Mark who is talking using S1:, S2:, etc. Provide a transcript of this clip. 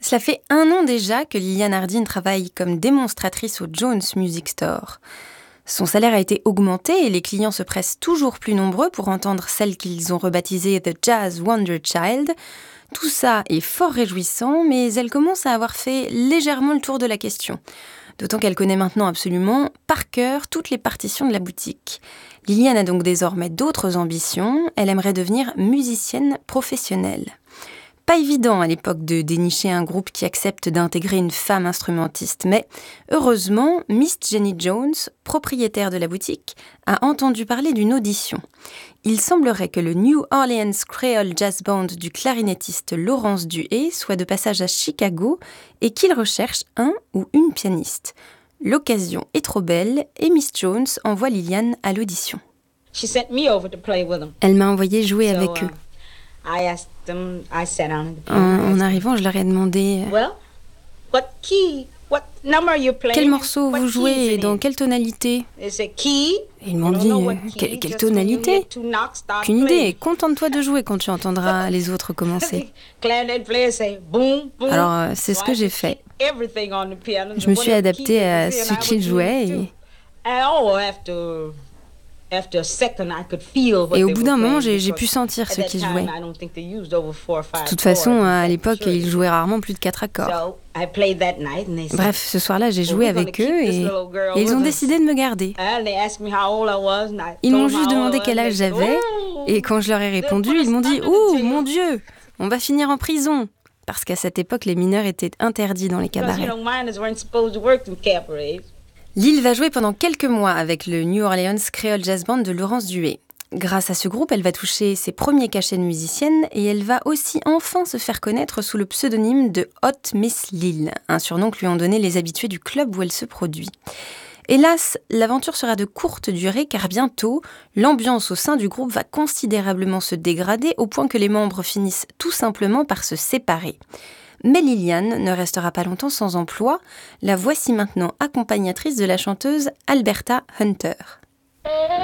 S1: Cela fait 1 an déjà que Liliane Hardin travaille comme démonstratrice au Jones Music Store. Son salaire a été augmenté et les clients se pressent toujours plus nombreux pour entendre celle qu'ils ont rebaptisée The Jazz Wonder Child. Tout ça est fort réjouissant, mais elle commence à avoir fait légèrement le tour de la question. D'autant qu'elle connaît maintenant absolument par cœur toutes les partitions de la boutique. Liliane a donc désormais d'autres ambitions. Elle aimerait devenir musicienne professionnelle. Pas évident à l'époque de dénicher un groupe qui accepte d'intégrer une femme instrumentiste, mais heureusement, Miss Jenny Jones, propriétaire de la boutique, a entendu parler d'une audition. Il semblerait que le New Orleans Creole Jazz Band du clarinettiste Laurence Duhé soit de passage à Chicago et qu'il recherche un ou une pianiste. L'occasion est trop belle et Miss Jones envoie Liliane à l'audition. Elle m'a envoyé jouer avec eux. En arrivant, je leur ai demandé quel morceau vous jouez et dans quelle tonalité. Et ils m'ont dit quelle tonalité. Aucune idée. Contente-toi de jouer quand tu entendras les autres commencer. Alors, c'est ce que j'ai fait. Je me suis adaptée à ce qu'ils jouaient et au bout d'un moment, j'ai pu sentir ce qu'ils jouaient. De toute façon, à l'époque, ils jouaient rarement plus de 4 accords. Bref, ce soir-là, j'ai joué avec eux et ils ont décidé de me garder. Ils m'ont juste demandé quel âge j'avais et quand je leur ai répondu, ils m'ont dit « Ouh, mon Dieu, on va finir en prison !» Parce qu'à cette époque, les mineurs étaient interdits dans les cabarets. Lil va jouer pendant quelques mois avec le New Orleans Creole Jazz Band de Laurence Duhé. Grâce à ce groupe, elle va toucher ses premiers cachets de musicienne et elle va aussi enfin se faire connaître sous le pseudonyme de Hot Miss Lil, un surnom que lui ont donné les habitués du club où elle se produit. Hélas, l'aventure sera de courte durée car bientôt, l'ambiance au sein du groupe va considérablement se dégrader au point que les membres finissent tout simplement par se séparer. Mais Liliane ne restera pas longtemps sans emploi. La voici maintenant accompagnatrice de la chanteuse Alberta Hunter.